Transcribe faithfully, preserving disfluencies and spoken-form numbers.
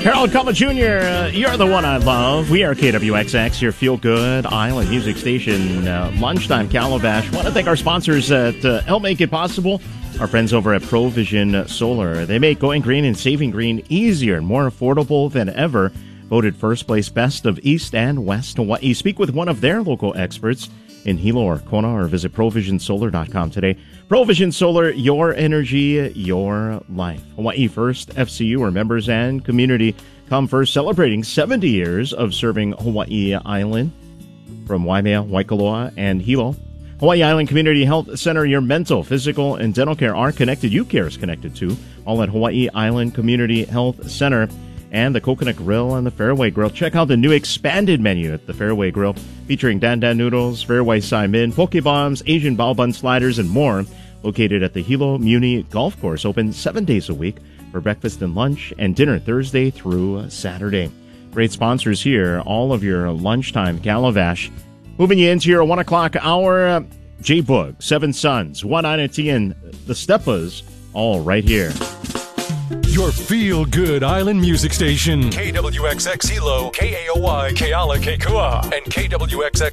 Harold Kama Junior, uh, you're the one I love. We are K W X X, your feel-good island music station. Uh, lunchtime Calabash. Want to thank our sponsors that uh, help make it possible. Our friends over at Provision Solar. They make going green and saving green easier and more affordable than ever. Voted first place best of East and West Hawaii. Speak with one of their local experts in Hilo or Kona, or visit provision solar dot com today. Provision Solar, your energy, your life. Hawaii First F C U, our members and community come first, celebrating seventy years of serving Hawaii Island. From Waimea, Waikoloa, and Hilo, Hawaii Island Community Health Center, your mental, physical, and dental care are connected. You care is connected to, all at Hawaii Island Community Health Center. And the Coconut Grill and the Fairway Grill. Check out the new expanded menu at the Fairway Grill, featuring Dan Dan Noodles, Fairway Saimin, Poke Bombs, Asian Bao Bun Sliders, and more. Located at the Hilo Muni Golf Course, open seven days a week for breakfast and lunch, and dinner Thursday through Saturday. Great sponsors here, all of your lunchtime Calabash. Moving you into your one o'clock hour, J-Boog, Seven Sons, One Ainati, and the Steppas, all right here. Your feel-good island music station. K W X X Hilo, K A O Y, Keala Kekua, and K W X X